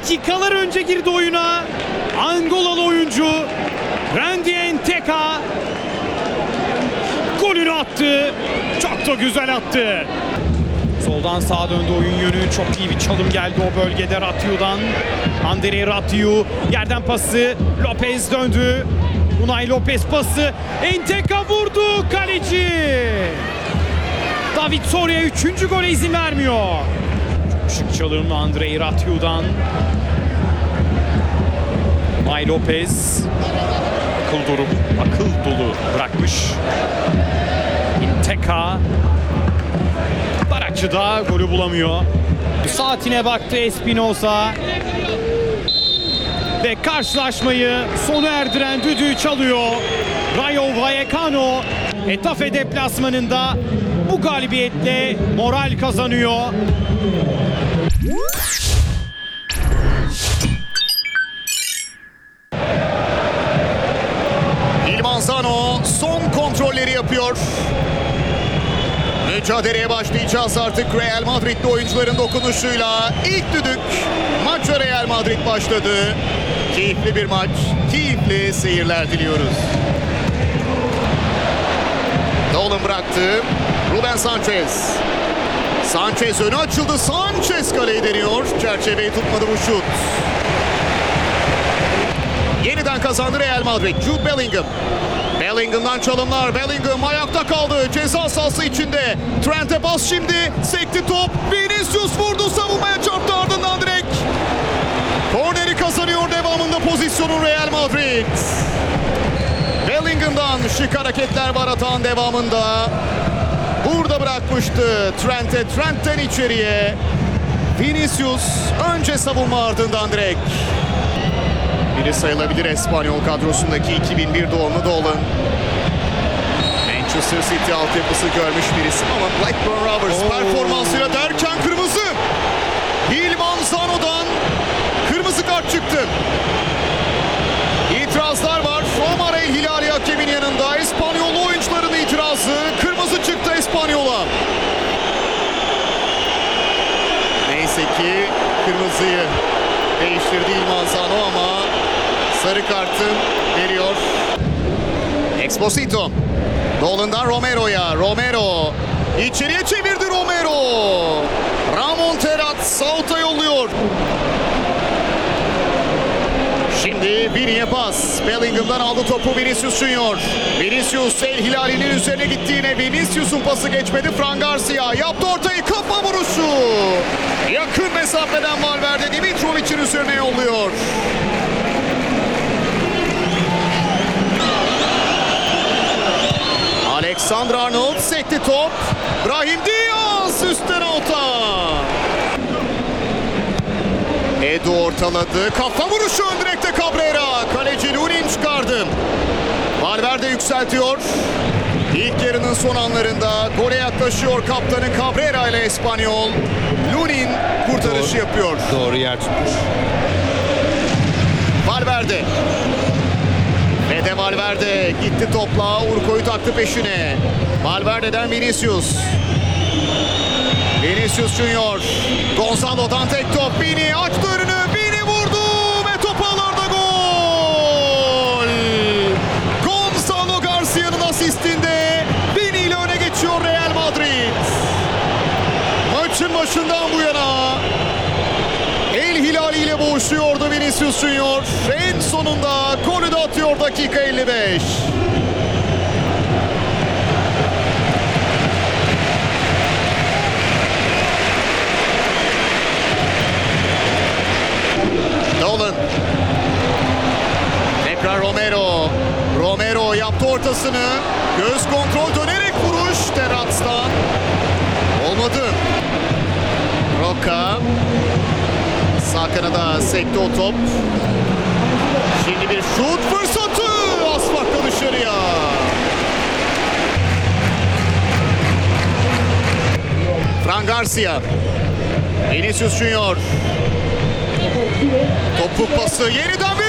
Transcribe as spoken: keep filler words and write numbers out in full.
dakikalar önce girdi oyuna. Angolalı oyuncu Randy Nteka golünü attı. Çok da güzel attı. Soldan sağa döndü oyun yönü. Çok iyi bir çalım geldi o bölgede Ratiu'dan. Andre Ratiu yerden pası. Lopez döndü. Unai Lopez pası. Nteka vurdu. Kaleci David Soria üçüncü gole izin vermiyor. Çok şık çalım Andre Ratiu'dan. Unai Lopez akıl dolu, akıl dolu bırakmış. Nteka dar açıda golü bulamıyor. Saatine baktı Espinosa ve karşılaşmayı sona erdiren düdüğü çalıyor. Rayo Vallecano Getafe deplasmanında bu galibiyetle moral kazanıyor. Manzano son kontrolleri yapıyor. Mücadeleye başlayacağız artık Real Madrid'li oyuncuların dokunuşuyla. İlk düdük maça Real Madrid başladı. Keyifli bir maç, keyifli seyirler diliyoruz. Dolan bıraktı. Ruben Sanchez. Sanchez önü açıldı. Sanchez kaleyi deniyor. Çerçeveyi tutmadı bu şut. Yeniden kazandı Real Madrid. Jude Bellingham. Bellingham'dan çalımlar. Bellingham ayakta kaldı. Ceza sahası içinde. Trent'e pas şimdi. Sekti top. Vinicius vurdu. Savunmaya çarptı ardından direkt. Korneri kazanıyor devamında pozisyonu Real Madrid. Bellingham'dan şık hareketler var atağın devamında. Burada bırakmıştı Trent'e. Trent'ten içeriye. Vinicius önce savunma ardından direkt. Biri sayılabilir Espanyol kadrosundaki iki bin bir doğumlu Dolan. Manchester City altyapısı görmüş bir isim ama Blackburn Rovers Oo. performansıyla derken kırmızı. Gil Manzano'dan kırmızı kart çıktı. İtirazlar var. Omar El Hilali hakemin yanında. Espanyol oyuncuların itirazı. Kırmızı çıktı Espanyol'a. Neyse ki kırmızıyı değiştirdi Il Manzano ama sarı kartı veriyor. Exposito. Dolan'dan Romero'ya. Romero. İçeriye çevirdi Romero. Ramon Terrat Saut'a yolluyor. Şimdi Vini'ye pas. Bellingham'dan aldı topu Vinicius Junior. Vinicius El Hilali'nin üzerine gittiğine Vinicius'un pası geçmedi. Fran Garcia yaptı ortayı. Kafa vuruşu. Yakın mesafeden Valverde Dimitrovic'in üzerine yolluyor. Alexander Arnold sekti top. Brahim Diaz üstten alta. Edu ortaladı. Kafa vuruşu ön direkte Cabrera. Kaleci Lunin çıkardı. Valverde yükseltiyor. İlk yarının son anlarında gole yaklaşıyor kaptanı Cabrera ile Espanyol. Lunin kurtarışı Doğru. yapıyor. Doğru yer tutmuş. Valverde. Ve de Valverde gitti topla. Urko'yu taktı peşine. Valverde'den Vinicius. Vinicius Junior. Gonzalo'dan tek top. Vini açtı önünü. Vini vurdu ve top ağlarda gol. Gonzalo Garcia'nın asistinde Vini ile öne geçiyor Real Madrid. Maçın başından bu yana El Hilali ile boğuşuyordu Vinicius Junior. En sonunda golü de atıyor dakika elli beş. Dolan. Tekrar Romero. Romero yaptı ortasını. Göz kontrol dönerek vuruş Terrats'tan. Olmadı. Roca. Sağ kanada sekti o top. Şimdi bir şut fırsatı. Asfakta dışarıya. Fran Garcia. Vinicius Junior. Topuk pası yeniden bir